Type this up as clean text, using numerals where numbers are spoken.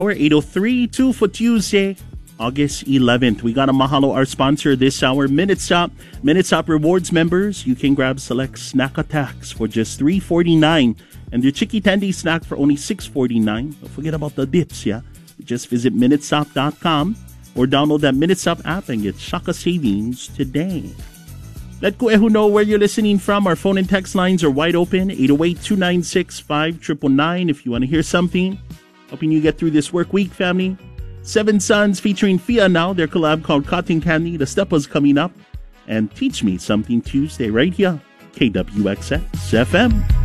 Or 8:03 for Tuesday, August 11th. We got to mahalo our sponsor this hour, Minute Stop. Minute Stop Rewards members, you can grab select snack attacks for just $3.49 and your Chicky Tandy snack for only $6.49. Don't forget about the dips, yeah? Just visit minutestop.com or download that Minute Stop app and get Shaka savings today. Let Kuehu know where you're listening from. Our phone and text lines are wide open, 808-296-5999 if you want to hear something. Hoping you get through this work week, family. Seven Sons featuring Fia now. Their collab called Cotton Candy. The Step was coming up. And Teach Me Something Tuesday right here. KWXX FM.